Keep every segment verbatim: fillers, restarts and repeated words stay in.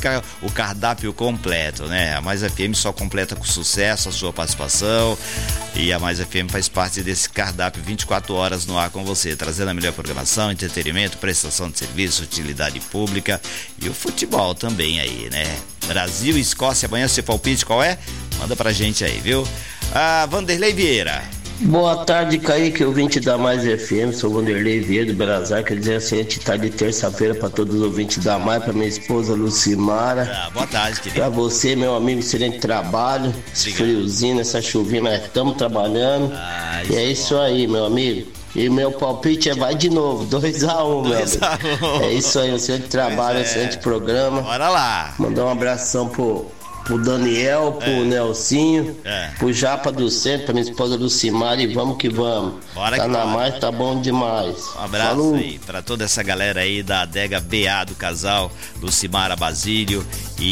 fica o cardápio completo, né? A Mais F M só completa com sucesso a sua participação, e a Mais F M faz parte desse cardápio vinte e quatro horas no ar com você, trazendo a melhor programação, entretenimento, prestação de serviço, utilidade pública e o futebol também aí, né? Brasil e Escócia, amanhã seu palpite qual é? Manda pra gente aí, viu? Ah, Vanderlei Vieira. Boa tarde, Kaique, ouvinte da Mais F M, sou o Vanderlei Vieira do Belazar, quer dizer assim, a gente tá de terça-feira para todos os ouvintes da Mais, para minha esposa Lucimara. Ah, boa tarde, querido. Para você, meu amigo, excelente trabalho, esse friozinho, essa chuvinha, mas estamos trabalhando. Ah, e é isso aí, meu amigo. E meu palpite é vai de novo, dois a um, meu amigo. É isso aí, um excelente trabalho, um é. excelente programa. Bora lá. Mandar um abração pro... pro Daniel, pro é. Nelsinho, é. pro Japa do Centro, pra minha esposa Lucimara, e vamos que vamos. Bora tá que na bora. mais, tá bom demais. Um abraço Falou. aí pra toda essa galera aí da adega B A do casal, Lucimara Basílio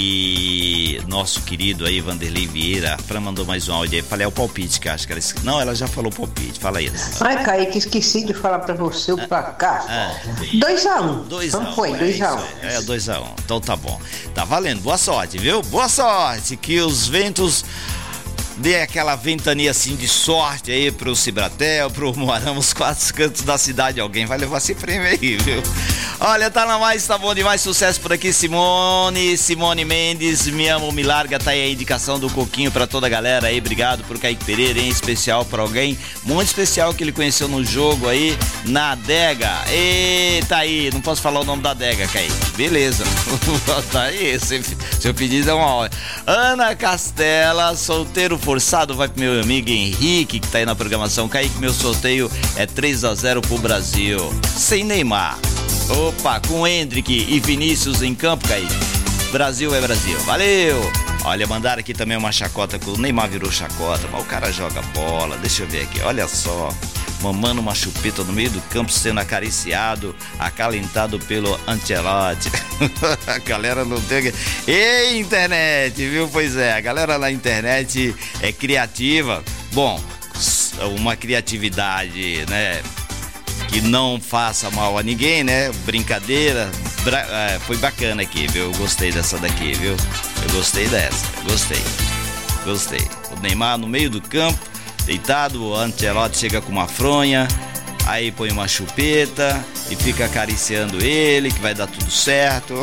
e nosso querido aí, Vanderlei Vieira. A Fran mandou mais um áudio aí, falei, é o palpite que acho que ela esqueceu. Não, ela já falou o palpite, fala aí. Ai, Kaique, esqueci de falar pra você o placar. dois a um. dois a um. Não foi, dois a um. É, dois a um. Então tá bom. Tá valendo, boa sorte, viu? Boa sorte, que os ventos dê aquela ventania assim de sorte aí pro Cibratel, pro Moarama, os quatro cantos da cidade. Alguém vai levar esse prêmio aí, viu? Olha, tá na mais, tá bom demais, sucesso por aqui, Simone, Simone Mendes, Me Amo, Me Larga, tá aí a indicação do Coquinho pra toda a galera aí, obrigado por Kaique Pereira, em especial pra alguém muito especial que ele conheceu no jogo aí, na adega. Eita aí, não posso falar o nome da adega, Kaique, beleza, tá aí, seu, seu pedido é uma hora. Ana Castela, solteiro forçado, vai pro meu amigo Henrique, que tá aí na programação. Kaique, meu sorteio é três a zero pro Brasil, sem Neymar. Opa, com Hendrick e Vinícius em campo, Kaique. Brasil é Brasil, valeu! Olha, mandaram aqui também uma chacota, que o Neymar virou chacota, mas o cara joga bola, deixa eu ver aqui, olha só. Mamando uma chupeta no meio do campo, sendo acariciado, acalentado pelo Ancelotti. A galera não tem... Ei, internet, viu? Pois é, a galera na internet é criativa. Bom, uma criatividade, né, que não faça mal a ninguém, né? Brincadeira, bra... é, foi bacana aqui, viu? Eu gostei dessa daqui, viu? Eu gostei dessa, gostei, gostei. O Neymar no meio do campo, deitado, o Ancelotti chega com uma fronha, aí põe uma chupeta e fica acariciando ele, que vai dar tudo certo.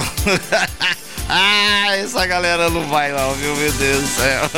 Ah, essa galera não vai não, viu? Meu Deus do céu.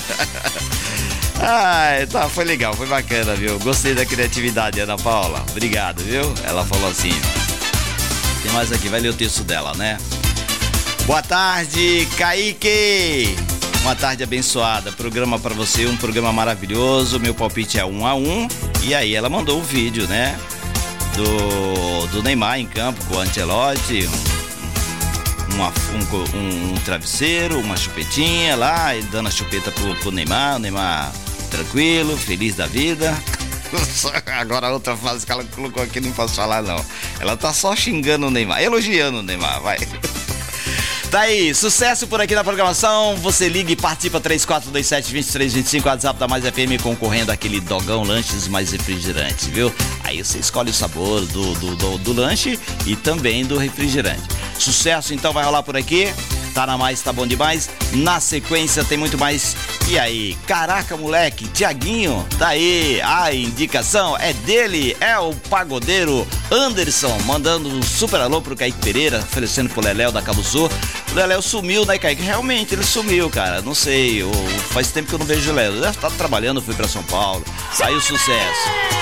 Ah, tá, foi legal, foi bacana, viu? Gostei da criatividade, Ana Paula. Obrigado, viu? Ela falou assim. Tem mais aqui, vai ler o texto dela, né? Boa tarde, Kaique. Uma tarde abençoada. Programa pra você, um programa maravilhoso. Meu palpite é um a um. E aí ela mandou o vídeo, né? Do, do Neymar em campo com o Ancelotti. Uma, um, um, um travesseiro, uma chupetinha lá, ele dando a chupeta pro, pro Neymar. O Neymar tranquilo, feliz da vida. Agora a outra frase que ela colocou aqui não posso falar não. Ela tá só xingando o Neymar, elogiando o Neymar, vai. Tá aí, sucesso por aqui na programação. Você liga e participa três quatro dois sete, dois três dois cinco, WhatsApp da Mais F M, concorrendo àquele dogão lanches mais refrigerante, viu? Aí você escolhe o sabor do, do, do, do lanche e também do refrigerante. Sucesso então vai rolar por aqui. Tá na mais, tá bom demais. Na sequência tem muito mais. E aí, caraca, moleque, Tiaguinho, tá aí. A indicação é dele, é o pagodeiro Anderson, mandando um super alô pro Kaique Pereira, oferecendo pro Leléo da Cabo Sul. O Leléo sumiu, né, Kaique? Realmente, ele sumiu, cara. Não sei, eu, faz tempo que eu não vejo o Leléo. Deve estar trabalhando, fui pra São Paulo. Saiu sucesso.